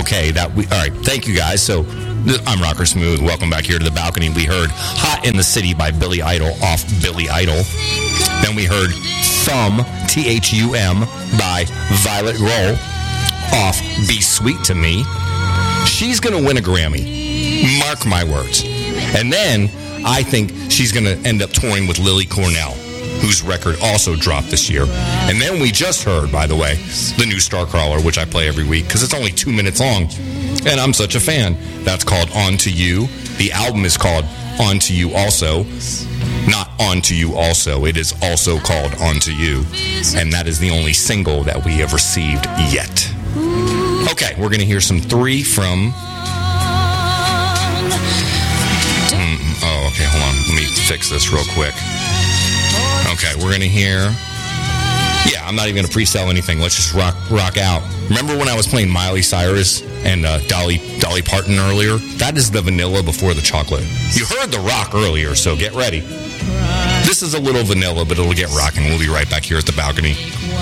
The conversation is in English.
Okay, all right, thank you guys. So, I'm Rocker Smooth. Welcome back here to the balcony. We heard Hot in the City by Billy Idol off Billy Idol. Then we heard Thumb, Thum, by Violet Roll off Be Sweet to Me. She's going to win a Grammy. Mark my words. And then I think she's going to end up touring with Lily Cornell, whose record also dropped this year. And then we just heard, by the way, the new Starcrawler, which I play every week because it's only 2 minutes long. And I'm such a fan. That's called On To You. The album is called On To You Also. Not On To You Also. It is also called On To You. And that is the only single that we have received yet. Okay, we're going to hear some 3 from... okay, hold on. Let me fix this real quick. Okay, we're going to hear... Yeah, I'm not even going to pre-sell anything. Let's just rock out. Remember when I was playing Miley Cyrus and Dolly Parton earlier? That is the vanilla before the chocolate. You heard the rock earlier, so get ready. This is a little vanilla, but it'll get rocking. We'll be right back here at the balcony.